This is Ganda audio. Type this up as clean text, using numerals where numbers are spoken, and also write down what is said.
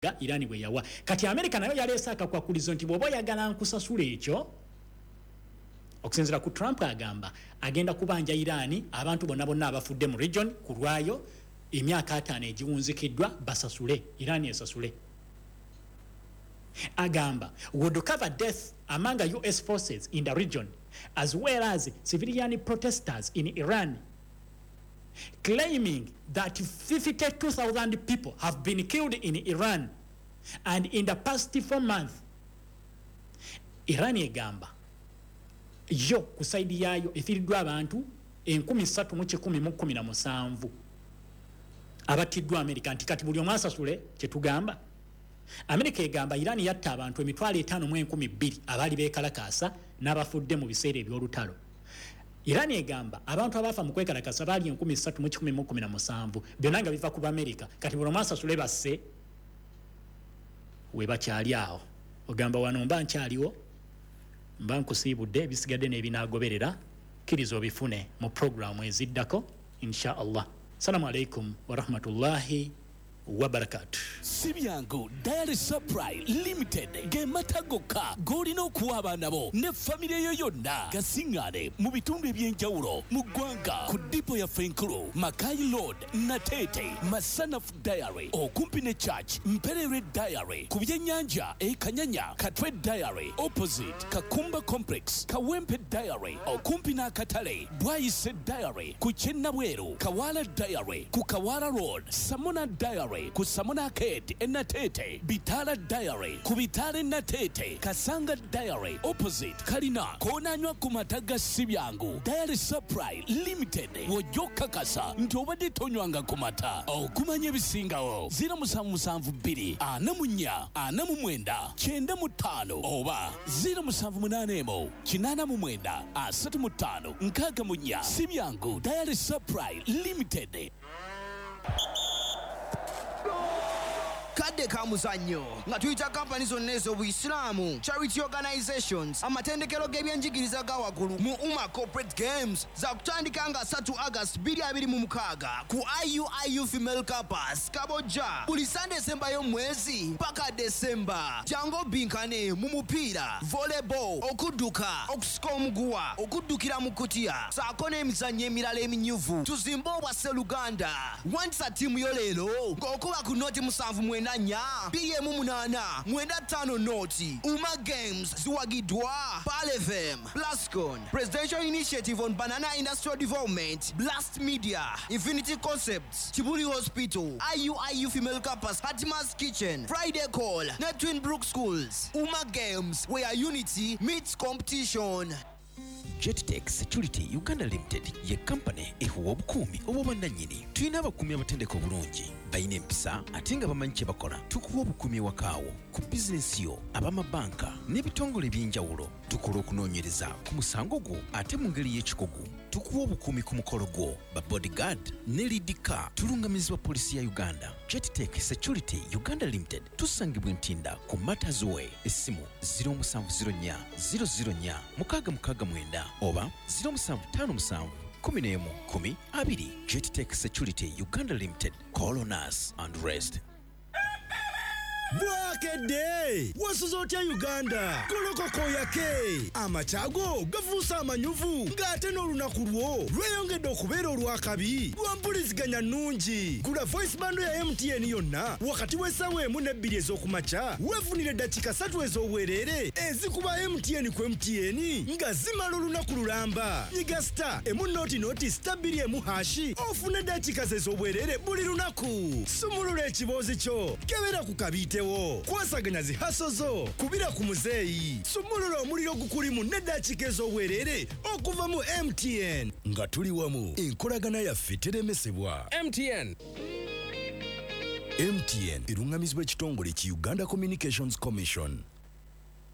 Iran bwe yawa kati America nayo yalesa akakwakulizo nti bwoba yagala nkusasula ekyo okusinzira ku Trump agamba agenda kubanja Iran abantu bonna abafudde mu region kulwayo emyaka 5 egiwunzikiddwa basasule Iran esasule agamba would cover death among US forces in the region as well as civilian protesters in Iran, claiming that 52,000 people have been killed in Iran and in the past 4 months. Iran egamba yo kusaidi yayo efiridwa abantu 13,117 abatiddwa America ntikati buli omwasasule kyetugamba America egamba Iran yatta abantu 5,1200 abali bekalakasa n'abafudde mu biseera eby'olutalo. Iran egamba abantu abafa mu kwekalakasa bali 13,117 byonna nga biva ku America kati buli omwasasule basse we bakyali awo ogamba wano mba nkyaliwo mba nkusiibudde ebisigadde n'ebinaagoberera kirizo bifune mu programu eziddako insha Allah. Assalamu alaikum wa rahmatullahi wa barakatuh. Sibyango Diary Supply Limited gematagoka golino kuwaba nabo ne family yo yonna gasingane mu bitundu ebyenjawulo mu ggwanga ku dipo ya Fenkulu Makai Road Natete Masanaf Diary okumpi ne Church Mperere Diary ku byennyanja Kanyanya Katwe Diary opposite Kakumba Complex Kawempe Diary okumpi na Katale Bwayise Diary ku Chenabweru Kawala Diary ku Kawala Road Samona Diary ku Samona Arcade Natete Bitala Diary ku Bitale Natete Kasanga Diary opposite Kalina konanywa ku mataga Sibyangu Diary Supply Limited wojoka kasa nti obadde tonywanga ku mata okumanya ebisingawo 0772 44 49 95 oba 0781 89 35 64 Sibyangu Diary Supply Limited. Kadde ka muzannyo nga tuyita kampani zonna ez'Obuyisiraamu, charity organizations, amatendekero g'ebyenjigiriza ga waggulu mu Umma Corporate Games za kutandika nga 3 August 2026 ku IUIU Female Campus Kabojja buli Sunday sembayo mwezi paka December. Jango binkane mu mupiira, volleyball, okudduka, okusika omuguwa, okuddukira mu kutya saako n'emizannyo emirala eminyuvu tuzimba obwa Sseluganda. Wanisa ttiimu yo leero ng'okuba ku noti 7 BM8 5 noti. Umma Games ziwagidwa Palevem, Plascon, Presidential Initiative on Banana Industrial Development, Blast Media, Infinity Concepts, Chibuli Hospital, IUIU Female Campus, Hatima's Kitchen, Friday Call, Net Twin Brook Schools. Umma Games, where unity meets competition. JetTech Security Uganda Limited ye company ehuwa obukumi obw'obwannannyini. Tulina abakumi abatendeka obulungi balina empisa ate nga bamanyi kye bakola. Tukuwa obukumi ewakaawo ku bizinensi yo, ab'amabanka n'ebitongole eby'enjawulo. Tukola okunoonyereza ku musango gwo ate mu ngeri y'ekikugu. Tukuwa obukumi ku mukolo gwo ba bodyguard ne lead car. Tulungamizibwa polisi ya Uganda. JetTech Security Uganda Limited tusangibwa Ntinda ku Matters Way. Essimu 0704 004 669 oba 0757 11 10 JetTech Security Uganda Limited. Call on us and rest. Bwakede wasuzotya Uganda kolokoko yake amachago gavusa amanyuvu ngate n'olunaku lwo lweyongedde okubeera olwakabi lwampuliziganya nnungi. Gula voice bando ya MTN yonna wakati w'essaawa 1-2 ez'okumakya weefunire dakika 3 ez'obwereere ezikuba MTN ku MTN nga zimala olunaku lulamba. Nyiga star noti star 2 ofune dakika ez'obwereere buli lunaku. Sumulula ekiboozi kyo kebera ku kabite kwasaganya zihaso zo kubira ku muzeeyi. Sumulula omuliro gukulimu n'eddakiika ez'obwereere okuva mu MTN nga tuli wamu enkolagana yaffe teremesebwa. MTN erungamizibwa ekitongole ki Uganda Communications Commission.